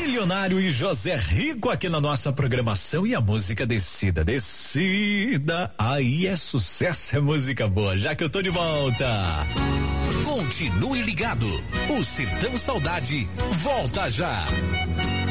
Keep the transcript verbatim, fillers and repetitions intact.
Milionário e José Rico aqui na nossa programação e a música Descida, Descida, aí é sucesso, é música boa, já que eu tô de volta. Continue ligado, o Sertão Saudade volta já.